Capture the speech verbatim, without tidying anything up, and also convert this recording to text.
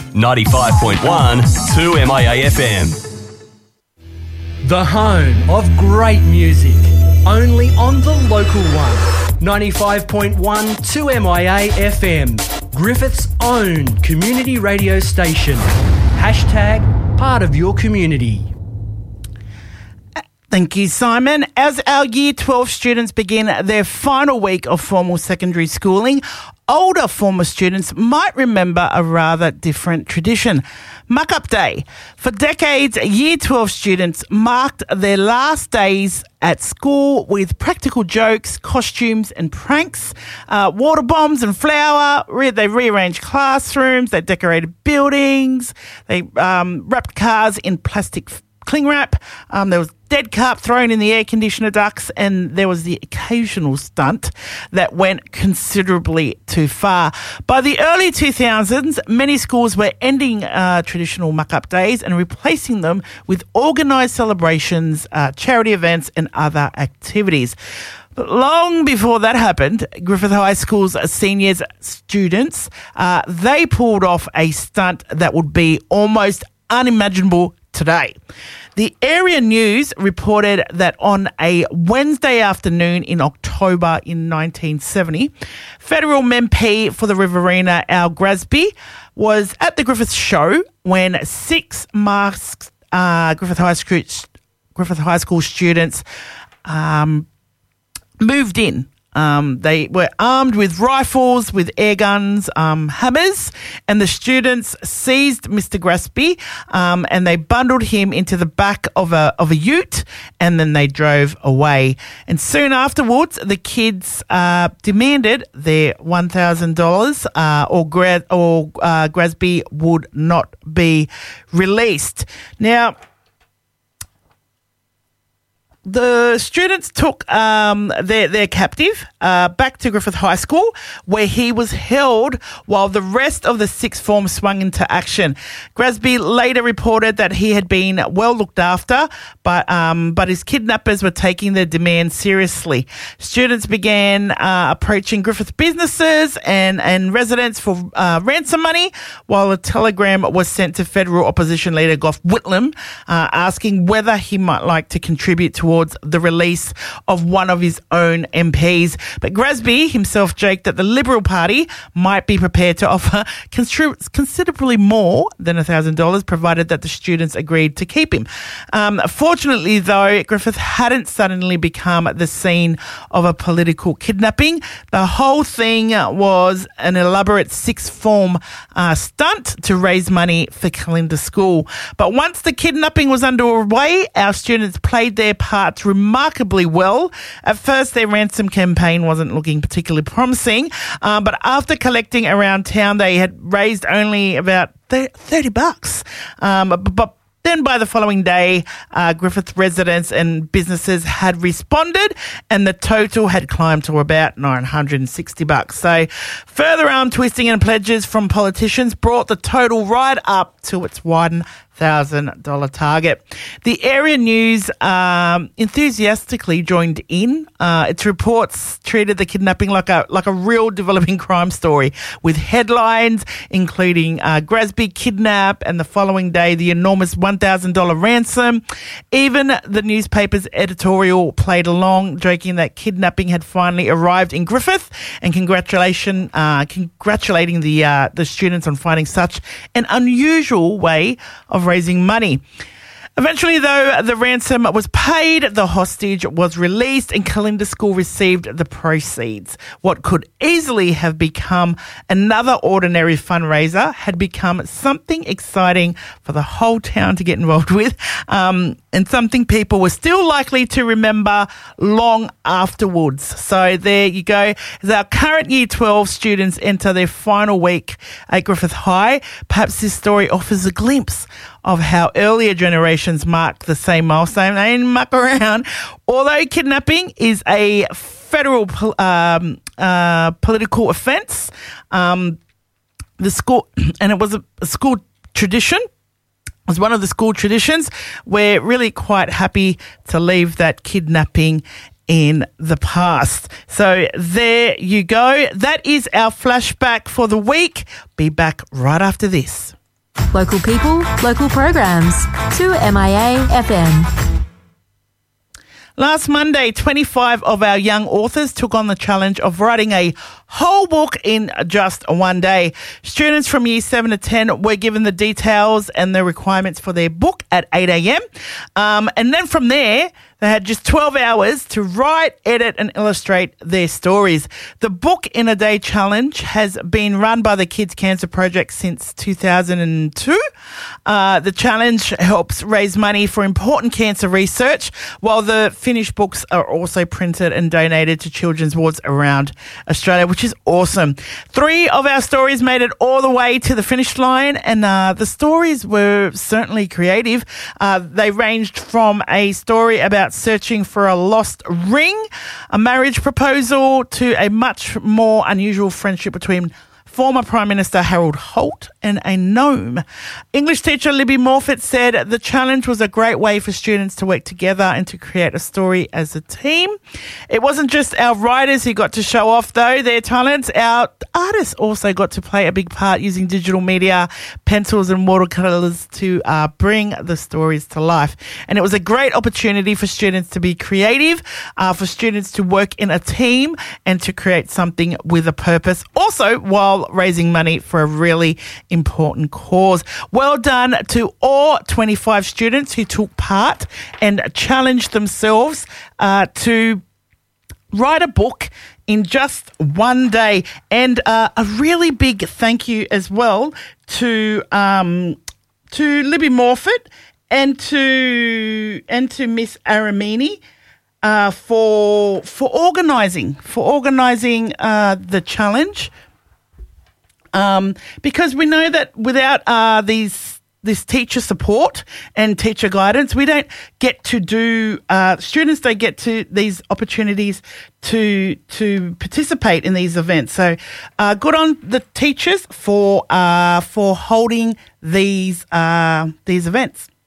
ninety-five point one, two M I A F M. The home of great music, only on the local one. ninety-five point one, two M I A F M. Griffith's own community radio station. Hashtag part of your community. Thank you, Simon. As our Year twelve students begin their final week of formal secondary schooling, older former students might remember a rather different tradition. Muck-up Day. For decades, Year twelve students marked their last days at school with practical jokes, costumes and pranks, uh, water bombs and flour. Re- they rearranged classrooms, they decorated buildings, they um, wrapped cars in plastic f- cling wrap. Um, there was dead carp thrown in the air conditioner ducts, and there was the occasional stunt that went considerably too far. By the early two thousands, many schools were ending uh, traditional muck-up days and replacing them with organised celebrations, uh, charity events and other activities. But long before that happened, Griffith High School's seniors students, uh, they pulled off a stunt that would be almost unimaginable today. The Area News reported that on a Wednesday afternoon in October in nineteen seventy, Federal M P for the Riverina, Al Grasby, was at the Griffith show when six masked uh, Griffith High School, Griffith High School students um, moved in. Um, they were armed with rifles, with air guns, um, hammers, and the students seized Mister Grasby um, and they bundled him into the back of a of a ute, and then they drove away. And soon afterwards, the kids uh, demanded their one thousand dollars, uh, or Gra- or uh, Grasby would not be released. Now, the students took um, their, their captive uh, back to Griffith High School, where he was held while the rest of the sixth form swung into action. Grasby later reported that he had been well looked after, but um, but his kidnappers were taking their demands seriously. Students began uh, approaching Griffith businesses and, and residents for uh, ransom money, while a telegram was sent to federal opposition leader Gough Whitlam uh, asking whether he might like to contribute towards the release of one of his own M Ps. But Grasby himself joked that the Liberal Party might be prepared to offer consider- considerably more than one thousand dollars, provided that the students agreed to keep him. Um, fortunately, though, Griffith hadn't suddenly become the scene of a political kidnapping. The whole thing was an elaborate sixth form uh, stunt to raise money for Calinda School. But once the kidnapping was underway, our students played their part remarkably well. At first, their ransom campaign wasn't looking particularly promising, uh, but after collecting around town, they had raised only about thirty bucks. Um, but, but then by the following day, uh, Griffith residents and businesses had responded, and the total had climbed to about nine hundred sixty bucks. So further arm twisting and pledges from politicians brought the total right up to its one thousand dollars target. The Area News um, enthusiastically joined in. Uh, its reports treated the kidnapping like a like a real developing crime story, with headlines including uh, Grasby kidnap, and the following day the enormous one thousand dollars ransom. Even the newspaper's editorial played along, joking that kidnapping had finally arrived in Griffith, and congratulation, uh, congratulating the uh, the students on finding such an unusual way of raising money. Eventually, though, the ransom was paid, the hostage was released, and Calinda School received the proceeds. What could easily have become another ordinary fundraiser had become something exciting for the whole town to get involved with, um, and something people were still likely to remember long afterwards. So there you go. As our current Year twelve students enter their final week at Griffith High, perhaps this story offers a glimpse of how earlier generations marked the same milestone. They didn't muck around. Although kidnapping is a federal um, uh, political offence, um, the school, and it was a, a school tradition, was one of the school traditions. We're really quite happy to leave that kidnapping in the past. So there you go. That is our flashback for the week. Be back right after this. Local people, local programs. two M I A F M. Last Monday, twenty-five of our young authors took on the challenge of writing a whole book in just one day. Students from year seven to ten were given the details and the requirements for their book at eight a.m. Um, and then from there, they had just twelve hours to write, edit and illustrate their stories. The Book in a Day challenge has been run by the Kids Cancer Project since two thousand two. Uh, the challenge helps raise money for important cancer research, while the finished books are also printed and donated to children's wards around Australia, which is awesome. Three of our stories made it all the way to the finish line, and uh, the stories were certainly creative. Uh, they ranged from a story about searching for a lost ring, a marriage proposal, to a much more unusual friendship between former Prime Minister Harold Holt and a gnome. English teacher Libby Morfitt said the challenge was a great way for students to work together and to create a story as a team. It wasn't just our writers who got to show off, though, their talents. Our artists also got to play a big part using digital media, pencils and watercolours to uh, bring the stories to life. And it was a great opportunity for students to be creative, uh, for students to work in a team and to create something with a purpose. Also, while raising money for a really important cause. Well done to all twenty-five students who took part and challenged themselves uh, to write a book in just one day. And uh, a really big thank you as well to um, to Libby Morfitt and to and to Miss Aramini uh, for for organising for organising uh, the challenge. Um, because we know that without uh, these this teacher support and teacher guidance, we don't get to do uh, students don't get to these opportunities to to participate in these events. So, uh, good on the teachers for uh, for holding these uh, these events.